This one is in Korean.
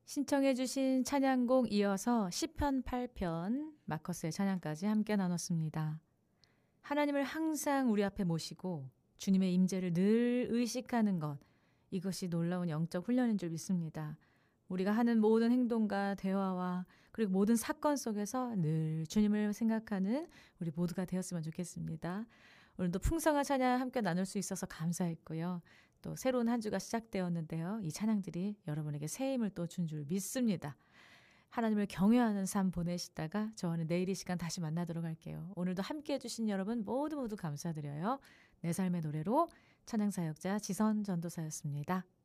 신청해 주신 찬양곡 이어서 시편 8편 마커스의 찬양까지 함께 나눴습니다. 하나님을 항상 우리 앞에 모시고 주님의 임재를 늘 의식하는 것, 이것이 놀라운 영적 훈련인 줄 믿습니다. 우리가 하는 모든 행동과 대화와 그리고 모든 사건 속에서 늘 주님을 생각하는 우리 모두가 되었으면 좋겠습니다. 오늘도 풍성한 찬양 함께 나눌 수 있어서 감사했고요. 또 새로운 한 주가 시작되었는데요. 이 찬양들이 여러분에게 새 힘을 또 준 줄 믿습니다. 하나님을 경외하는 삶 보내시다가 저와는 내일 이 시간 다시 만나도록 할게요. 오늘도 함께해 주신 여러분 모두 감사드려요. 내 삶의 노래로 찬양사역자 지선 전도사였습니다.